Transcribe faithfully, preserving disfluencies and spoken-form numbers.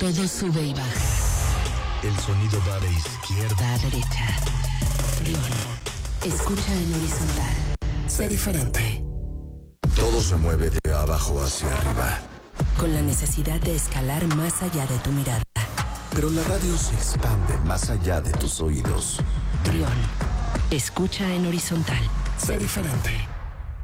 Todo sube y baja. El sonido va de izquierda a derecha. Orión. Escucha en horizontal. Sé diferente. Todo se mueve de abajo hacia arriba. Con la necesidad de escalar más allá de tu mirada. Pero la radio se expande más allá de tus oídos. Orión. Escucha en horizontal. Sé diferente.